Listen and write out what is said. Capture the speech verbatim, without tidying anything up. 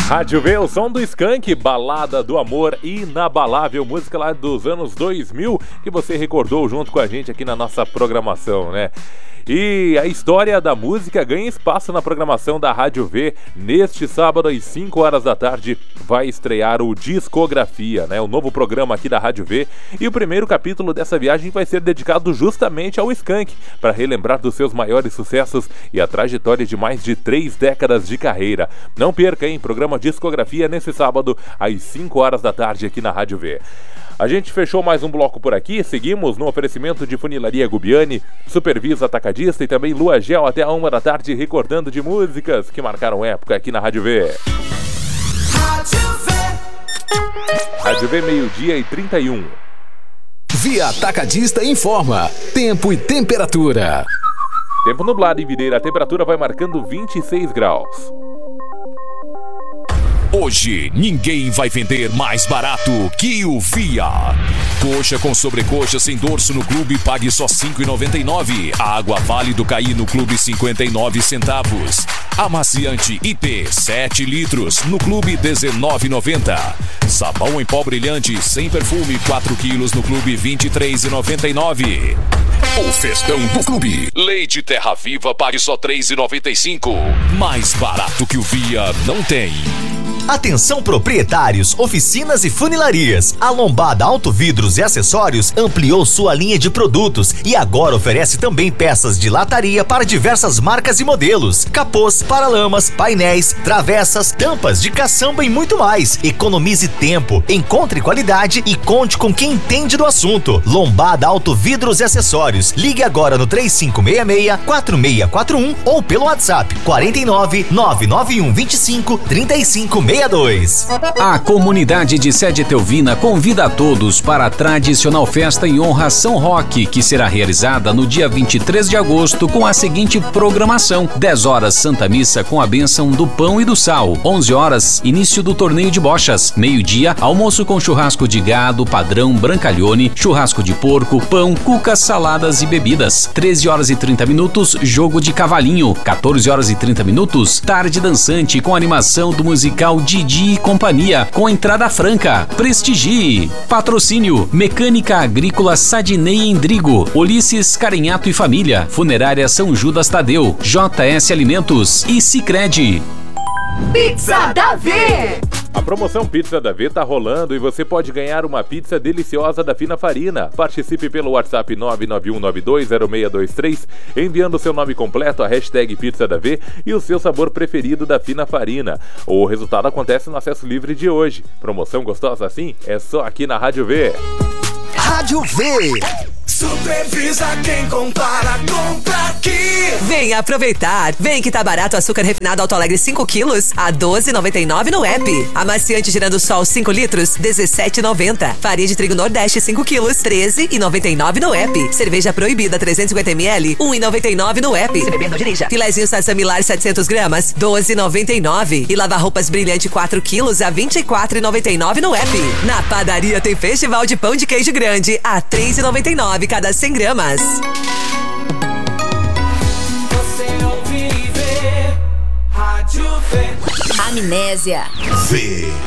Rádio V, o som do Skank, Balada do Amor Inabalável, música lá dos anos dois mil, que você recordou junto com a gente aqui na nossa programação, né? E a história da música ganha espaço na programação da Rádio V. Neste sábado, às cinco horas da tarde, vai estrear o Discografia, né? O novo programa aqui da Rádio V. E o primeiro capítulo dessa viagem vai ser dedicado justamente ao Skank, para relembrar dos seus maiores sucessos e a trajetória de mais de três décadas de carreira. Não perca, hein? Programa Discografia nesse sábado, às cinco horas da tarde, aqui na Rádio V. A gente fechou mais um bloco por aqui, seguimos no oferecimento de Funilaria Gubiani, Supervisa Atacadista e também Lua Gel até a uma da tarde, recordando de músicas que marcaram época aqui na Rádio V. Rádio V, Rádio V, meio-dia e trinta e um. Via Atacadista informa tempo e temperatura. Tempo nublado em Videira, a temperatura vai marcando vinte e seis graus. Hoje, ninguém vai vender mais barato que o Via. Coxa com sobrecoxa sem dorso no clube, pague só cinco reais e noventa e nove centavos. Água Vale do Caí no clube, cinquenta e nove centavos. Amaciante I P, sete litros, no clube, dezenove reais e noventa centavos. Sabão em pó brilhante, sem perfume, quatro quilos, no clube, vinte e três reais e noventa e nove centavos. O festão do clube. Leite Terra Viva, pague só três reais e noventa e cinco centavos. Mais barato que o Via não tem. Atenção proprietários, oficinas e funilarias. A Lombada Auto Vidros e Acessórios ampliou sua linha de produtos e agora oferece também peças de lataria para diversas marcas e modelos. Capôs, paralamas, painéis, travessas, tampas de caçamba e muito mais. Economize tempo, encontre qualidade e conte com quem entende do assunto. Lombada Auto Vidros e Acessórios. Ligue agora no três cinco seis seis, quatro seis quatro um ou pelo WhatsApp quarenta e nove, nove nove um vinte e cinco, trinta e cinco sessenta e dois. A comunidade de Sede Etelvina convida a todos para a tradicional festa em honra a São Roque, que será realizada no dia vinte e três de agosto com a seguinte programação: dez horas Santa Missa com a bênção do pão e do sal, onze horas início do torneio de bochas, meio-dia almoço com churrasco de gado padrão Brancalhone, churrasco de porco, pão, cucas, saladas e bebidas, treze horas e trinta minutos jogo de cavalinho, quatorze horas e trinta minutos tarde dançante com animação do musical Didi e Companhia, com entrada franca. Prestigie. Patrocínio: Mecânica Agrícola Sadinei Endrigo, Ulisses Carinhato e Família, Funerária São Judas Tadeu, J S Alimentos e Sicredi. Pizza da V! A promoção Pizza da V tá rolando e você pode ganhar uma pizza deliciosa da Fina Farina. Participe pelo WhatsApp nove nove um nove dois zero seis dois três, enviando seu nome completo, a hashtag Pizza da V e o seu sabor preferido da Fina Farina. O resultado acontece no acesso livre de hoje. Promoção gostosa assim é só aqui na Rádio V. Rádio V. Supervisa quem compara, compra aqui. Vem aproveitar. Vem que tá barato o açúcar refinado Alto Alegre cinco quilos a doze reais e noventa e nove centavos no app. Amaciante Girando Sol cinco litros, dezessete reais e noventa centavos. Farinha de trigo Nordeste cinco quilos, treze reais e noventa e nove centavos no app. Cerveja Proibida trezentos e cinquenta mililitros, um real e noventa e nove centavos no app. Se beber, não dirija. Filezinho Sassamilar setecentos gramas, doze reais e noventa e nove centavos. E lavar roupas Brilhante quatro quilos a vinte e quatro reais e noventa e nove centavos no app. Na padaria tem festival de pão de queijo grande a três reais e noventa e nove centavos cada cem gramas. Você ouve e vê. Rádio V. Amnésia. V.